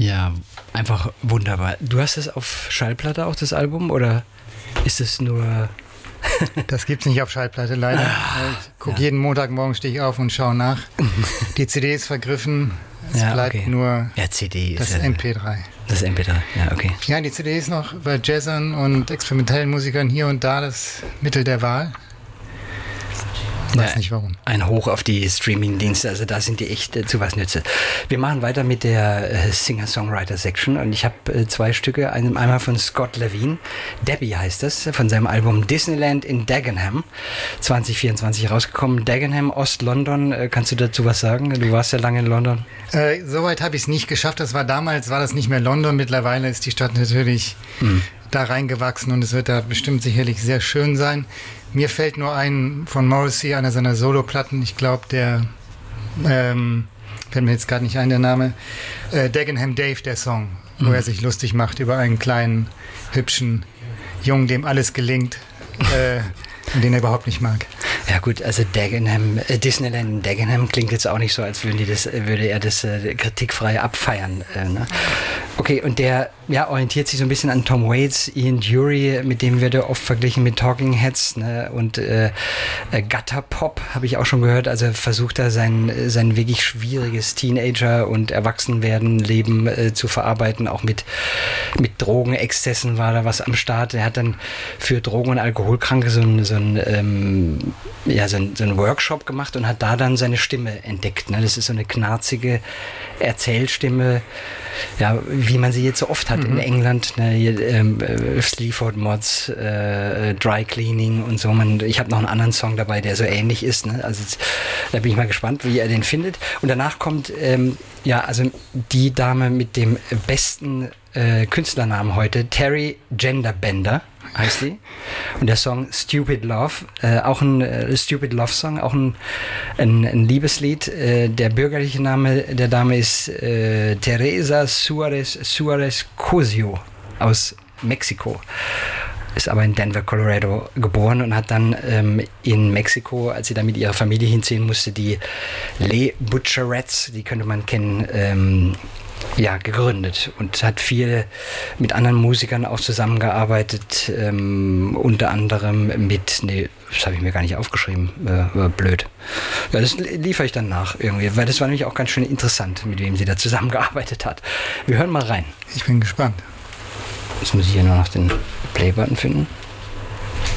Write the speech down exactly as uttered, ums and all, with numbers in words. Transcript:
Ja, einfach wunderbar. Du hast es auf Schallplatte auch, das Album, oder ist es nur... Das gibt's nicht auf Schallplatte, leider. Ich gucke ja. jeden Montagmorgen, stehe ich auf und schaue nach. Die C D ist vergriffen, es ja, bleibt okay. nur ja, C D das ist ja, M P drei. Das M P drei, ja, okay. Ja, die C D ist noch bei Jazzern und experimentellen Musikern hier und da das Mittel der Wahl. Ich weiß ja, nicht warum. Ein Hoch auf die Streaming-Dienste, also da sind die echt äh, zu was nütze. Wir machen weiter mit der äh, Singer-Songwriter-Section und ich habe äh, zwei Stücke, ein, einmal von Scott Levine, Debbie heißt das, von seinem Album Disneyland in Dagenham, zwanzig vierundzwanzig rausgekommen. Dagenham, Ost-London, äh, kannst du dazu was sagen? Du warst ja lange in London. Äh, Soweit habe ich es nicht geschafft, das war damals, war das nicht mehr London, mittlerweile ist die Stadt natürlich mhm. da reingewachsen und es wird da bestimmt sicherlich sehr schön sein. Mir fällt nur ein von Morrissey, einer seiner Soloplatten, ich glaube, der, ähm, fällt mir jetzt gerade nicht ein, der Name, äh, Dagenham Dave, der Song, mhm. wo er sich lustig macht über einen kleinen, hübschen Jungen, dem alles gelingt äh, und den er überhaupt nicht mag. Ja gut, also Dagenham, äh, Disneyland in Dagenham klingt jetzt auch nicht so, als würden die das, würde er das äh, kritikfrei abfeiern. Äh, ne? Okay, und der ja, orientiert sich so ein bisschen an Tom Waits, Ian Dury, mit dem wird er oft verglichen mit Talking Heads, ne? Und äh, äh, Gutter Pop habe ich auch schon gehört, also versucht er sein, sein wirklich schwieriges Teenager- und Erwachsenwerden-Leben äh, zu verarbeiten, auch mit, mit Drogenexzessen war da was am Start. Er hat dann für Drogen- und Alkoholkranke so ein, so ein ähm, ja, so ein, so ein Workshop gemacht und hat da dann seine Stimme entdeckt. Ne? Das ist so eine knarzige Erzählstimme, ja, wie man sie jetzt so oft hat mhm. in England. Ne? Hier, ähm, Sleaford Mods, äh, Dry Cleaning und so. Man, ich habe noch einen anderen Song dabei, der so ähnlich ist. Ne? Also jetzt, da bin ich mal gespannt, wie er den findet. Und danach kommt ähm, ja, also die Dame mit dem besten äh, Künstlernamen heute, Terry Genderbender heißt sie. Und der Song Stupid Love, äh, auch ein äh, Stupid Love Song, auch ein, ein, ein Liebeslied. Äh, der bürgerliche Name der Dame ist äh, Teresa Suarez Suarez Cosio aus Mexiko. Ist aber in Denver, Colorado geboren und hat dann ähm, in Mexiko, als sie da mit ihrer Familie hinziehen musste, die Les Butcherettes, die könnte man kennen, ähm, ja, gegründet und hat viel mit anderen Musikern auch zusammengearbeitet, ähm, unter anderem mit, nee, das habe ich mir gar nicht aufgeschrieben, äh, blöd. Ja, das liefere ich dann nach irgendwie, weil das war nämlich auch ganz schön interessant, mit wem sie da zusammengearbeitet hat. Wir hören mal rein. Ich bin gespannt. Jetzt muss ich hier nur noch den Play-Button finden.